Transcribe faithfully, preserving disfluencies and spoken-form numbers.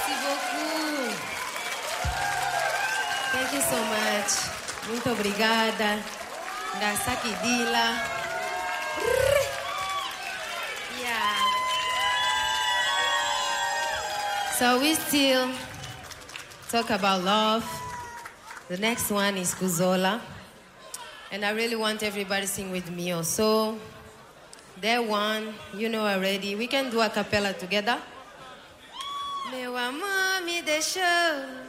Merci beaucoup. Thank you so much. Muito obrigada. Ngasaki Dila. Yeah. So we still talk about love. The next one is Kuzola. And I really want everybody to sing with me also. That one, you know already. We can do a cappella together. Meu amor me deixou